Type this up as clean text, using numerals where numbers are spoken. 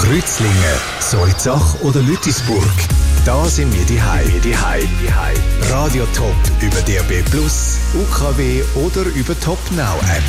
Rützlingen, Soizach oder Lütisburg. Da sind wir die Hai. Radio Top über DAB+, UKW oder über Top Now App.